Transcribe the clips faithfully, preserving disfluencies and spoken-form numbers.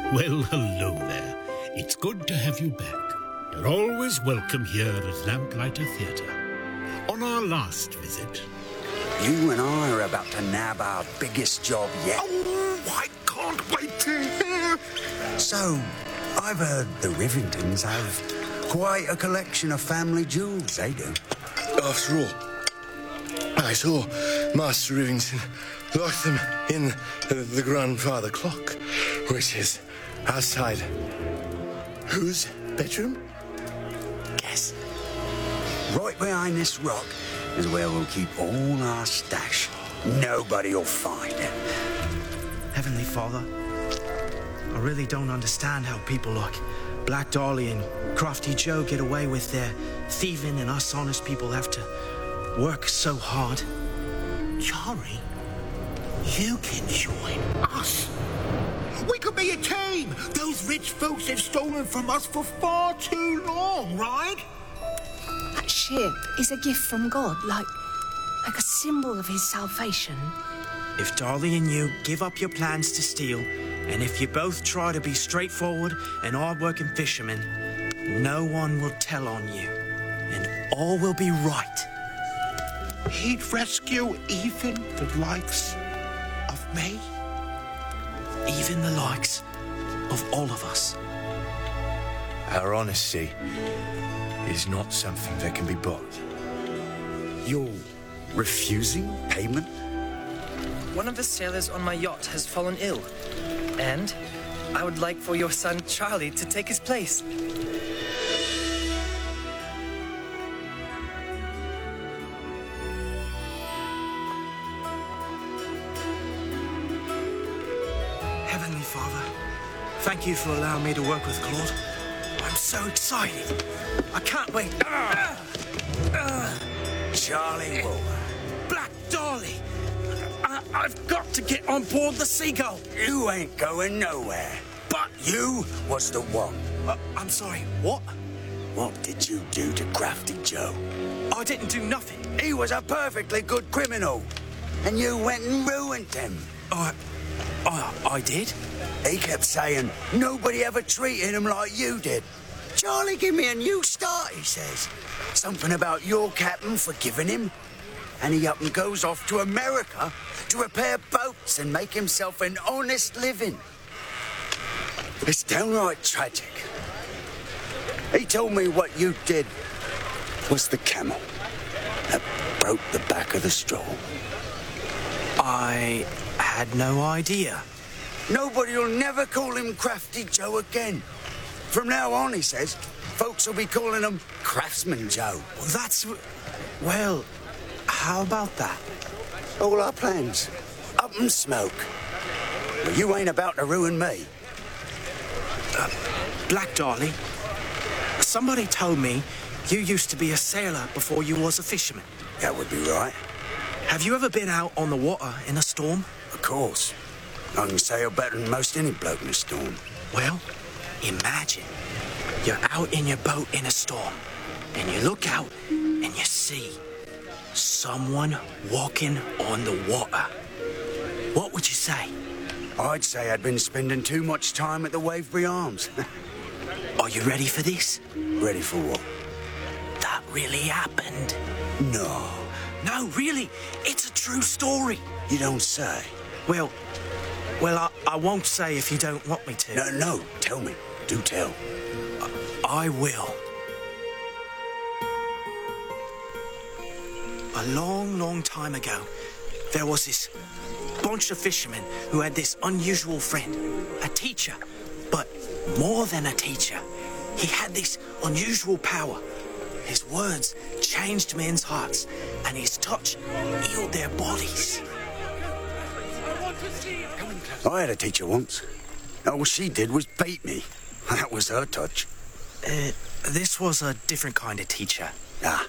Well, hello there. It's good to have you back. You're always welcome here at Lamplighter Theatre. On our last visit... You and I are about to nab our biggest job yet. Oh, I can't wait to hear. So, I've heard the Rivingtons have quite a collection of family jewels, they do. After all, I saw Master Rivington lock them in the grandfather clock, which is outside whose bedroom? Guess. Right behind this rock is where we'll keep all our stash. Nobody will find it. Heavenly Father, I really don't understand how people like Black Dolly and Crafty Joe get away with their thieving and us honest people have to work so hard. Charlie, you can join us. We could be a team. Those rich folks have stolen from us for far too long, right? That ship is a gift from God, like, like a symbol of his salvation. If Dolly and you give up your plans to steal, and if you both try to be straightforward and hard-working fishermen, no one will tell on you, and all will be right. He'd rescue even the likes of me? Even the likes of all of us. Our honesty is not something that can be bought. You're refusing payment? One of the sailors on my yacht has fallen ill, and I would like for your son Charlie to take his place. Heavenly Father, thank you for allowing me to work with Claude. I'm so excited. I can't wait. Uh, uh, Charlie Wool. Black Dolly, I, I've got to get on board the Seagull. You ain't going nowhere. But You was the one. uh, I'm sorry, what? What did you do to Crafty Joe? I didn't do nothing. He was a perfectly good criminal, and you went and ruined him. I, I, I did? He kept saying nobody ever treated him like you did. Charlie, give me a new start, he says. Something about your captain forgiving him. And he up and goes off to America to repair boats and make himself an honest living. It's downright tragic. He told me what you did was the camel that broke the back of the straw. I had no idea. Nobody will never call him Crafty Joe again. From now on, he says, folks will be calling him Craftsman Joe. Well, that's... Well, how about that? All our plans, up in smoke. But you ain't about to ruin me. Uh, Black Dolly, somebody told me you used to be a sailor before you was a fisherman. That would be right. Have you ever been out on the water in a storm? Of course. I can sail better than most any bloke in a storm. Well, imagine you're out in your boat in a storm, and you look out and you see someone walking on the water. What would you say? I'd say I'd been spending too much time at the Waverbury Arms. Are you ready for this? Ready for what? That really happened. No. No, really, it's a true story. You don't say. Well, well, I, I won't say if you don't want me to. No, no, tell me. Do tell. I will. A long, long time ago, there was this bunch of fishermen who had this unusual friend, a teacher. But more than a teacher, he had this unusual power. His words changed men's hearts, and his touch healed their bodies. I had a teacher once. All she did was beat me. That was her touch. Uh, this was a different kind of teacher. Ah.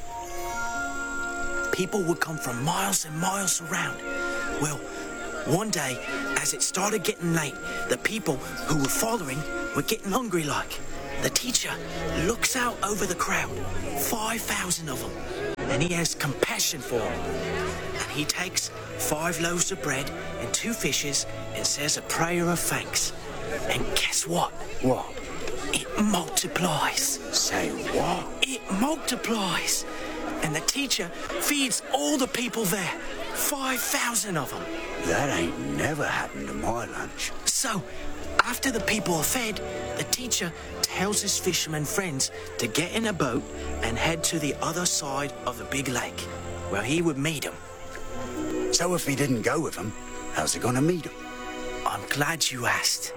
People would come from miles and miles around. Well, one day, as it started getting late, the people who were following were getting hungry like. The teacher looks out over the crowd, five thousand of them, and he has compassion for them. And he takes five loaves of bread and two fishes and says a prayer of thanks. And guess what? What? It multiplies. Say what? It multiplies. And the teacher feeds all the people there. five thousand of them. That ain't never happened to my lunch. So, after the people are fed, the teacher tells his fisherman friends to get in a boat and head to the other side of the big lake, where he would meet them. So if he didn't go with them, how's he gonna meet them? I'm glad you asked.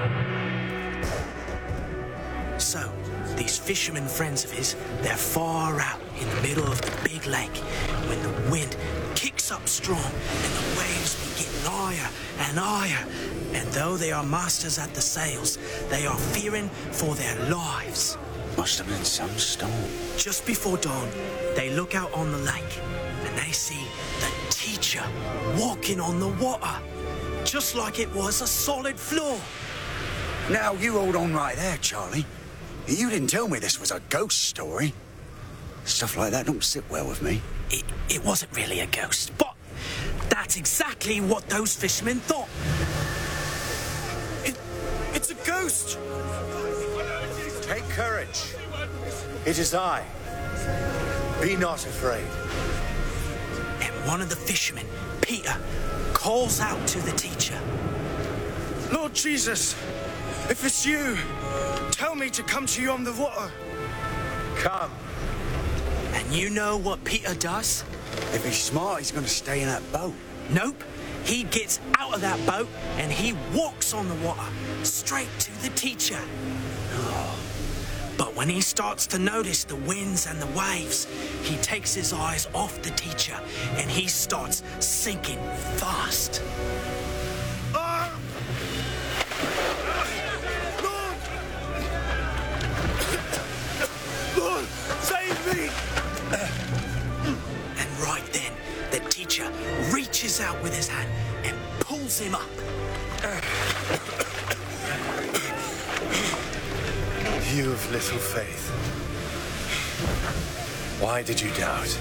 So, these fishermen friends of his, they're far out in the middle of the big lake when the wind kicks up strong and the waves be getting higher and higher. And though they are masters at the sails, they are fearing for their lives. Must have been some storm. Just before dawn, they look out on the lake and they see the teacher walking on the water, just like it was a solid floor. Now, you hold on right there, Charlie. You didn't tell me this was a ghost story. Stuff like that don't sit well with me. It, it wasn't really a ghost, but that's exactly what those fishermen thought. It, it's a ghost. Take courage. It is I. Be not afraid. And one of the fishermen, Peter, calls out to the teacher. Lord Jesus, if it's you, tell me to come to you on the water. Come. And you know what Peter does? If he's smart, he's gonna stay in that boat. Nope. He gets out of that boat and he walks on the water, straight to the teacher. But when he starts to notice the winds and the waves, he takes his eyes off the teacher and he starts sinking fast. Ah! Lord! Lord, save me! And right then, the teacher reaches out with his hand and pulls him up. You of little faith. Why did you doubt?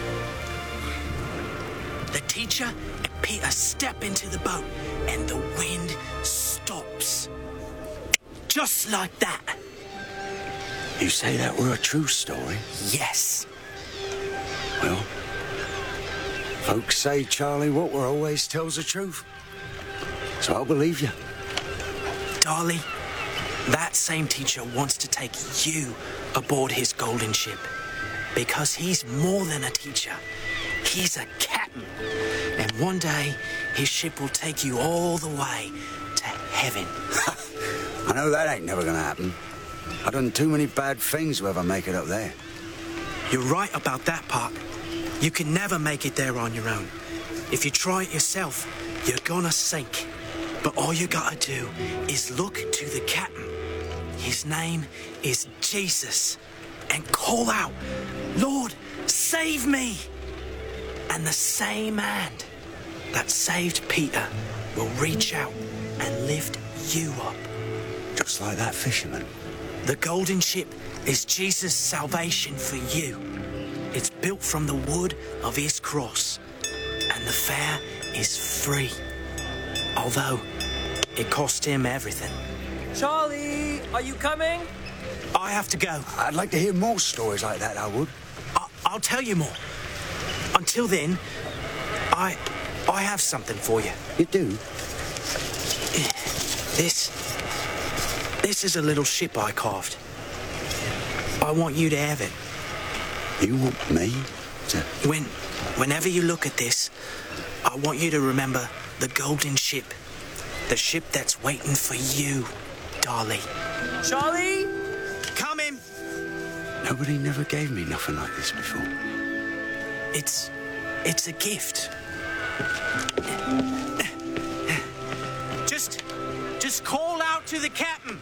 The teacher and Peter step into the boat and the wind stops. Just like that. You say that were a true story? Yes. Well, folks say Charlie Walker always tells the truth. So I'll believe you. Darlie, that same teacher wants to take you aboard his golden ship. Because he's more than a teacher. He's a captain. And one day, his ship will take you all the way to heaven. I know that ain't never gonna happen. I've done too many bad things to ever make it up there. You're right about that part. You can never make it there on your own. If you try it yourself, you're gonna sink. But all you gotta do is look to the captain. His name is Jesus. And call out, Lord, save me! And the same hand that saved Peter will reach out and lift you up. Just like that fisherman. The golden ship is Jesus' salvation for you. It's built from the wood of his cross. And the fare is free. Although, it cost him everything. Charlie, are you coming? I have to go. I'd like to hear more stories like that, I would. I- I'll tell you more. Until then, I... I have something for you. You do? This... This is a little ship I carved. I want you to have it. You want me to... When... Whenever you look at this, I want you to remember the golden ship. The ship that's waiting for you, Darlie. Charlie? Coming! Nobody never gave me nothing like this before. It's... It's a gift. Just... Just call out to the captain.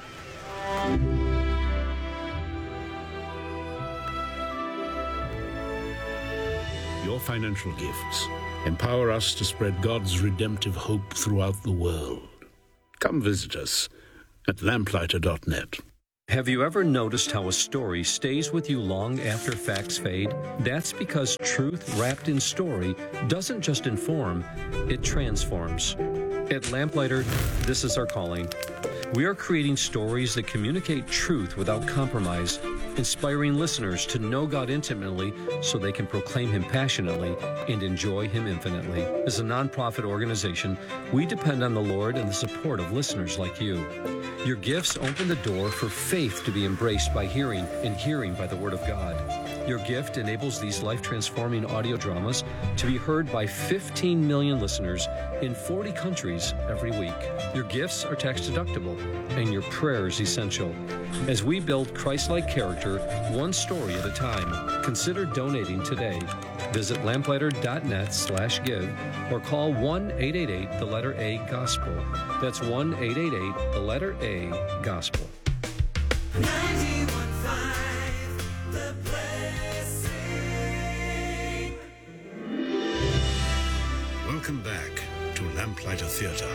Your financial gifts empower us to spread God's redemptive hope throughout the world. Come visit us at lamplighter dot net. Have you ever noticed how a story stays with you long after facts fade? That's because truth wrapped in story doesn't just inform, it transforms. At Lamplighter, this is our calling. We are creating stories that communicate truth without compromise, inspiring listeners to know God intimately so they can proclaim Him passionately and enjoy Him infinitely. As a nonprofit organization, we depend on the Lord and the support of listeners like you. Your gifts open the door for faith to be embraced by hearing and hearing by the Word of God. Your gift enables these life-transforming audio dramas to be heard by fifteen million listeners in forty countries every week. Your gifts are tax-deductible, and your prayers essential. As we build Christ-like character, one story at a time, consider donating today. Visit lamplighter.net slash give or call one eight eight eight, the letter A, gospel. That's one eight eight eight, the letter A, gospel. Welcome back to Lamplighter Theatre.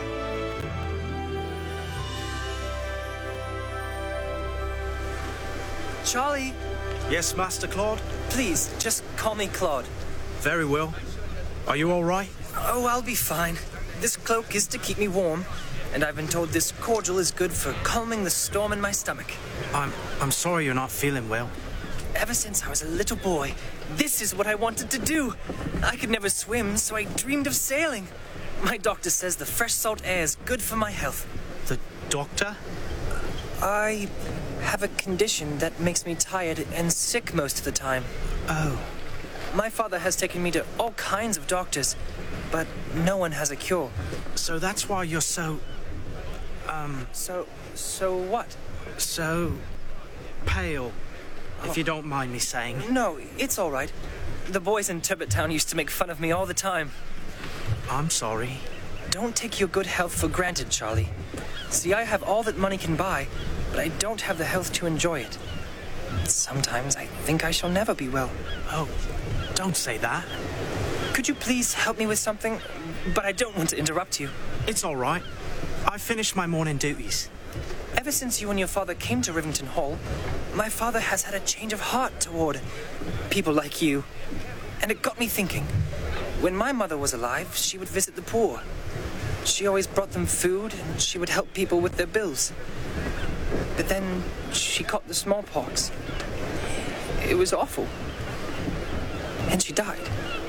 Charlie! Yes, Master Claude? Please, just call me Claude. Very well. Are you all right? Oh, I'll be fine. This cloak is to keep me warm, and I've been told this cordial is good for calming the storm in my stomach. I'm I'm sorry you're not feeling well. Ever since I was a little boy, this is what I wanted to do. I could never swim, so I dreamed of sailing. My doctor says the fresh salt air is good for my health. The doctor? I have a condition that makes me tired and sick most of the time. Oh. My father has taken me to all kinds of doctors, but no one has a cure. So that's why you're so... Um... So... so what? So... pale, oh. If you don't mind me saying. No, it's all right. The boys in Turbot Town used to make fun of me all the time. I'm sorry. Don't take your good health for granted, Charlie. See, I have all that money can buy, but I don't have the health to enjoy it. Sometimes I think I shall never be well. Oh, don't say that. Could you please help me with something? But I don't want to interrupt you. It's all right. I finished my morning duties. Ever since you and your father came to Rivington Hall, my father has had a change of heart toward people like you. And it got me thinking. When my mother was alive, she would visit the poor. She always brought them food, and she would help people with their bills. But then she caught the smallpox. It was awful. And she died.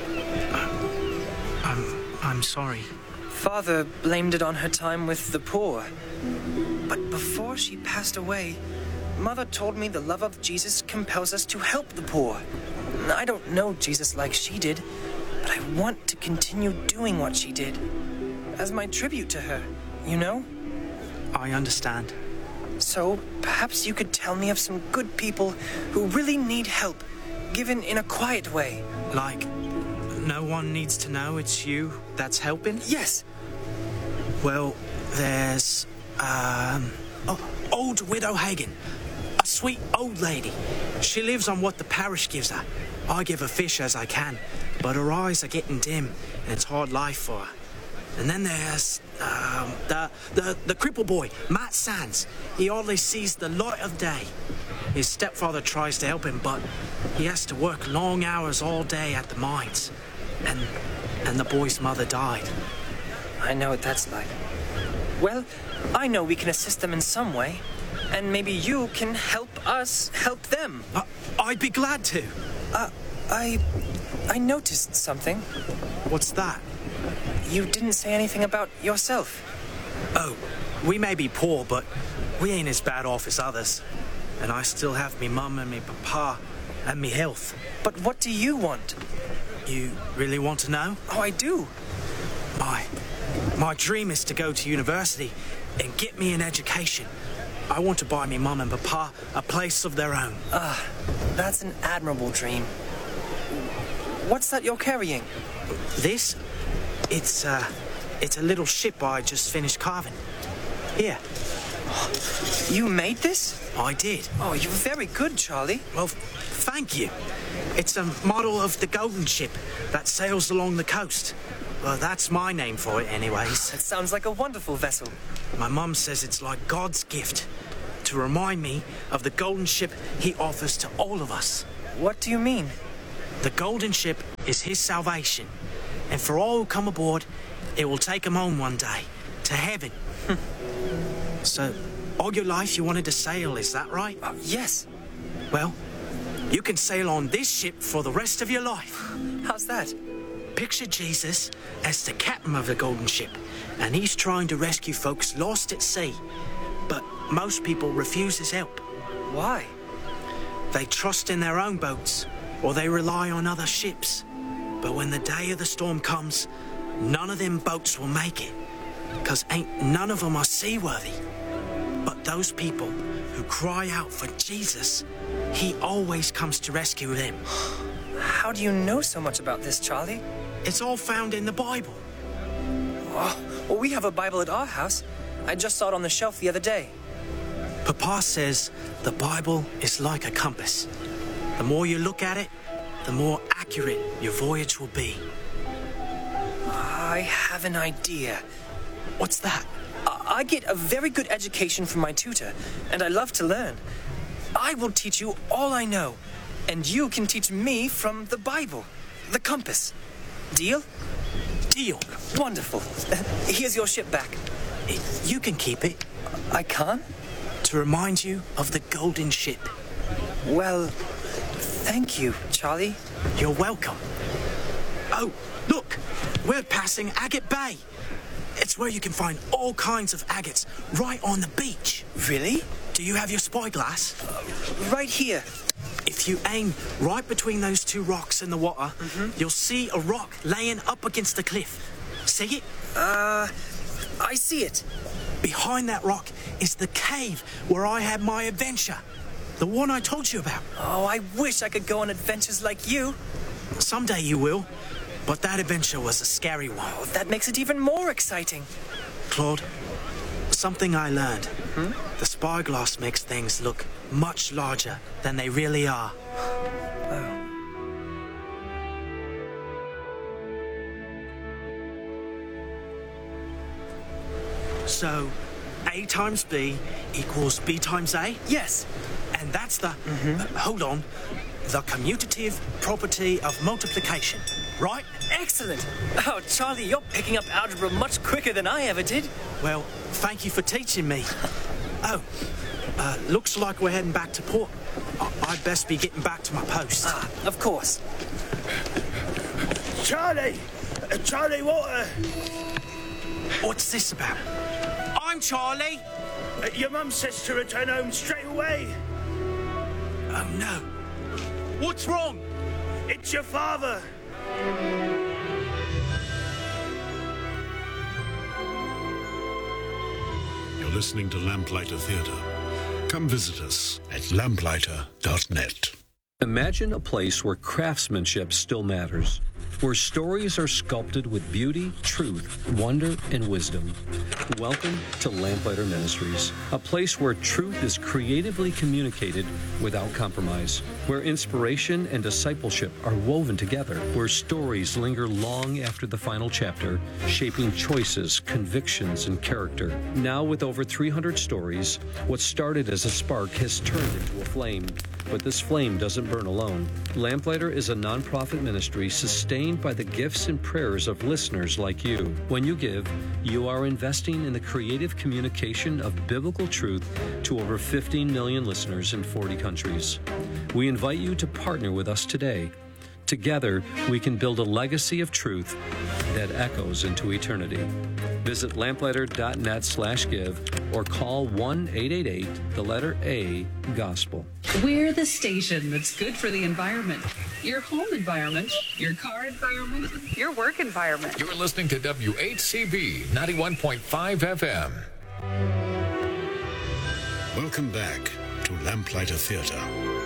I'm... I'm sorry. Father blamed it on her time with the poor. But before she passed away, Mother told me the love of Jesus compels us to help the poor. I don't know Jesus like she did, but I want to continue doing what she did. As my tribute to her, you know? I understand. So, perhaps you could tell me of some good people who really need help, given in a quiet way. Like, no one needs to know it's you that's helping? Yes. Well, there's, um... Oh, old Widow Hagen. A sweet old lady. She lives on what the parish gives her. I give her fish as I can, but her eyes are getting dim, and it's hard life for her. And then there's um, the, the the cripple boy, Matt Sands. He hardly sees the light of day. His stepfather tries to help him, but he has to work long hours all day at the mines. And and the boy's mother died. I know what that's like. Well, I know we can assist them in some way, and maybe you can help us help them. Uh, I'd be glad to. Uh, I... I noticed something. What's that? You didn't say anything about yourself. Oh, we may be poor, but we ain't as bad off as others. And I still have me mum and me papa and me health. But what do you want? You really want to know? Oh, I do. My, my dream is to go to university and get me an education. I want to buy me mum and papa a place of their own. Ah, that's an admirable dream. What's that you're carrying? This? It's, uh, it's a little ship I just finished carving. Here. You made this? I did. Oh, you're very good, Charlie. Well, thank you. It's a model of the Golden Ship that sails along the coast. Well, that's my name for it anyways. It sounds like a wonderful vessel. My mum says it's like God's gift to remind me of the Golden Ship he offers to all of us. What do you mean? The Golden Ship is his salvation. And for all who come aboard, it will take them home one day, to heaven. So, All your life you wanted to sail, is that right? Uh, yes. Well, you can sail on this ship for the rest of your life. How's that? Picture Jesus as the captain of the golden ship, and he's trying to rescue folks lost at sea. But most people refuse his help. Why? They trust in their own boats, or they rely on other ships. But when the day of the storm comes, none of them boats will make it, because ain't none of them are seaworthy. But those people who cry out for Jesus, he always comes to rescue them. How do you know so much about this, Charlie? It's all found in the Bible. Oh, well, we have a Bible at our house. I just saw it on the shelf the other day. Papa says the Bible is like a compass. The more you look at it, the more accurate your voyage will be. I have an idea. What's that? I get a very good education from my tutor, and I love to learn. I will teach you all I know, and you can teach me from the Bible, the compass. Deal? Deal. Wonderful. Here's your ship back. You can keep it. I can't? To remind you of the golden ship. Well, thank you, Charlie. You're welcome. Oh, look, we're passing Agate Bay. It's where you can find all kinds of agates right on the beach. Really? Do you have your spyglass? Uh, right here. If you aim right between those two rocks in the water, mm-hmm. you'll see a rock laying up against the cliff. See it? Uh, I see it. Behind that rock is the cave where I had my adventure. The one I told you about. Oh, I wish I could go on adventures like you. Someday you will. But that adventure was a scary one. Oh, that makes it even more exciting. Claude, something I learned. Hmm? The spyglass makes things look much larger than they really are. Oh. So, A times B equals B times A? Yes. And that's the... Mm-hmm. Uh, hold on. The commutative property of multiplication, right? Excellent. Oh, Charlie, you're picking up algebra much quicker than I ever did. Well, thank you for teaching me. Oh, uh, looks like we're heading back to port. I- I'd best be getting back to my post. Ah, of course. Charlie! Uh, Charlie Water! What's this about? I'm Charlie! Uh, your mum says to return home straight away. Oh, no. What's wrong? It's your father. You're listening to Lamplighter Theatre. Come visit us at lamplighter dot net. Imagine a place where craftsmanship still matters, where stories are sculpted with beauty, truth, wonder, and wisdom. Welcome to Lamplighter Ministries, a place where truth is creatively communicated without compromise, where inspiration and discipleship are woven together, where stories linger long after the final chapter, shaping choices, convictions, and character. Now with over three hundred stories, what started as a spark has turned into a flame. But this flame doesn't burn alone. Lamplighter is a nonprofit ministry sustained by the gifts and prayers of listeners like you. When you give, you are investing in the creative communication of biblical truth to over fifteen million listeners in forty countries. We invite you to partner with us today. Together, we can build a legacy of truth that echoes into eternity. Visit lamplighter dot net slash give or call one eight eight eight, the letter A, gospel. We're the station that's good for the environment. Your home environment, your car environment, your work environment. You're listening to W H C B ninety-one point five F M. Welcome back to Lamplighter Theatre.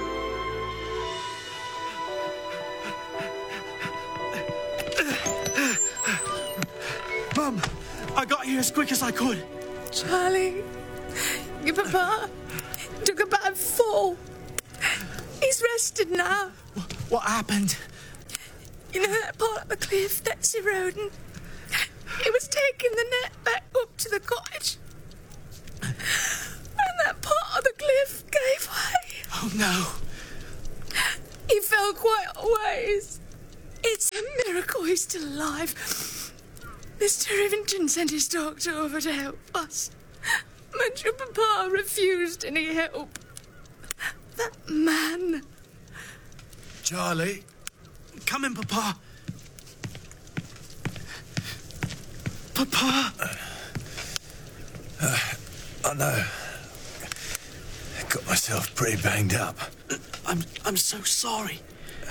Mum, I got here as quick as I could. Charlie, your papa took a bad fall. He's rested now. What happened? You know that part of the cliff that's eroding? He was taking the net back up to the cottage. And that part of the cliff gave way. Oh, no. He fell quite a ways. It's a miracle he's still alive. Mister Rivington sent his doctor over to help us. My And your papa refused any help. That man. Charlie? Come in, Papa. Papa! Uh, uh, I know. I got myself pretty banged up. I'm I'm so sorry.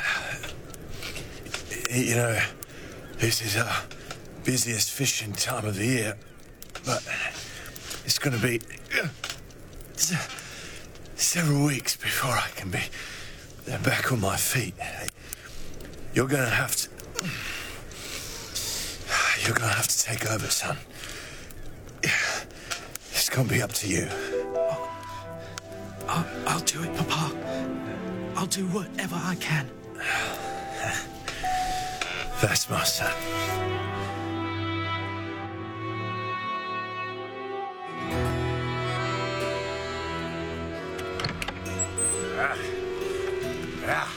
You know, this is our busiest fishing time of the year, but it's going to be several weeks before I can be back on my feet. You're going to have to... You're going to have to take over, son. It's going to be up to you. I'll, I'll do it, Papa. I'll do whatever I can. That's my son. Ah. Ah.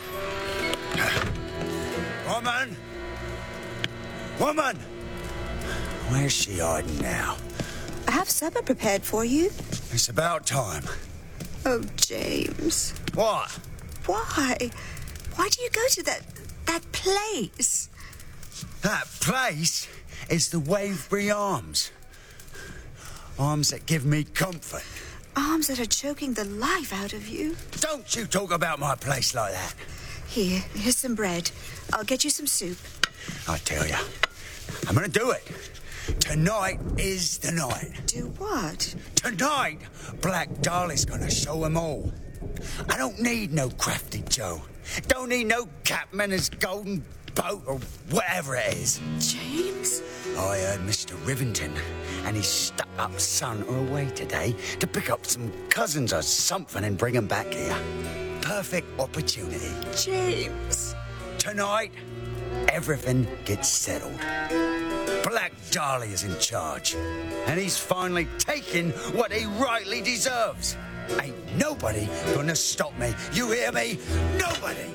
Woman! Woman! Where's she hiding now? I have supper prepared for you. It's about time. Oh, James. What? Why? Why do you go to that that place? That place is the Wavebury Arms. Arms that give me comfort. Arms that are choking the life out of you. Don't you talk about my place like that. Here, here's some bread. I'll get you some soup. I tell you, I'm gonna do it. Tonight is the night. Do what? Tonight, Black Dolly's gonna show 'em all. I don't need no crafty Joe. Don't need no captain in his golden boat or whatever it is. James? I heard Mister Rivington and his stuck-up son are away today to pick up some cousins or something and bring 'em back here. Perfect opportunity. James. Tonight, everything gets settled. Black Dolly is in charge, and he's finally taking what he rightly deserves. Ain't nobody gonna stop me. You hear me? Nobody!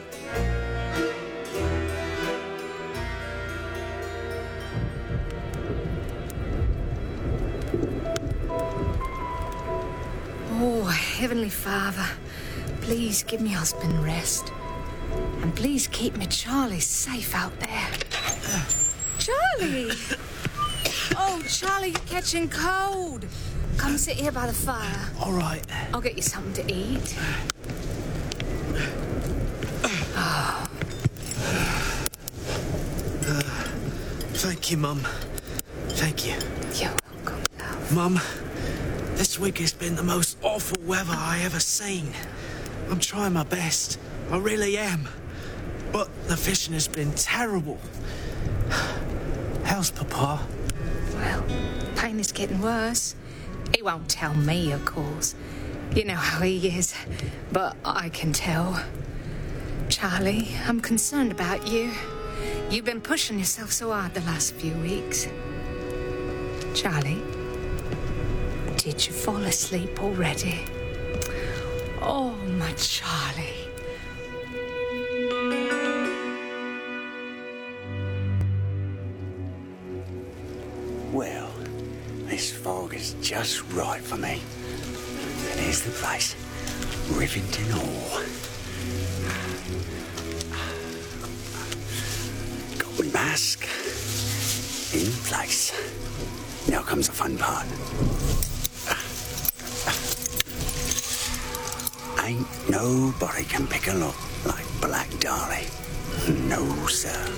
Oh, Heavenly Father, please give me husband rest. And please keep me Charlie safe out there. Charlie! Oh, Charlie, you're catching cold. Come sit here by the fire. All right. I'll get you something to eat. Oh. Uh, thank you, Mum. Thank you. You're welcome, love. Mum, this week has been the most awful weather I ever seen. I'm trying my best. I really am. But the fishing has been terrible. How's Papa? Well, pain is getting worse. He won't tell me, of course. You know how he is. But I can tell. Charlie, I'm concerned about you. You've been pushing yourself so hard the last few weeks. Charlie, did you fall asleep already? Oh, my Charlie. Well, this fog is just right for me. And here's the place. Rivington Hall. Got my mask. In place. Now comes the fun part. Ain't nobody can pick a lock like Black Dolly. No, sir.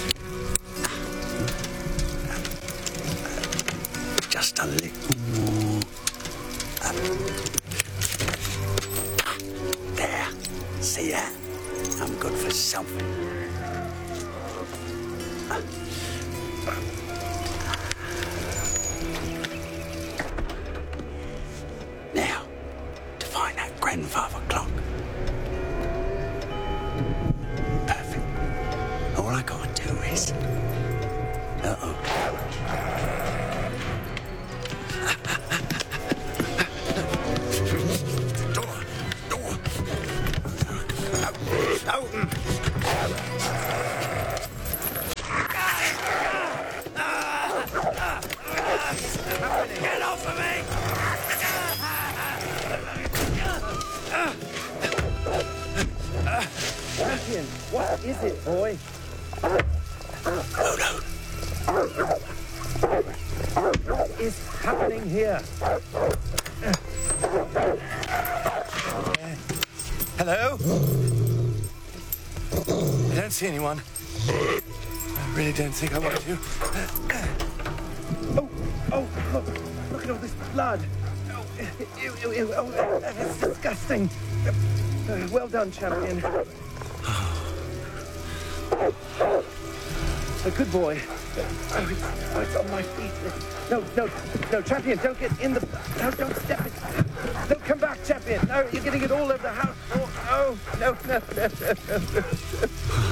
Just a little more. There. See that? I'm good for something. Now, to find that grandfather clock. Perfect. All I gotta do is... Uh-oh. Door! Door! Open! Get off of me! is it, boy? Oh, no. What is happening here? Hello? I don't see anyone. I really don't think I want to. Oh, oh, look. Look at all this blood. Oh, ew, ew, ew. Oh, that's disgusting. Uh, well done, champion. A good boy. Oh, it's, oh, it's on my feet. No, no, no, champion, don't get in the... No, don't step it. No, come back, champion. No, you're getting it all over the house. Oh, no, no, no, no, no, no.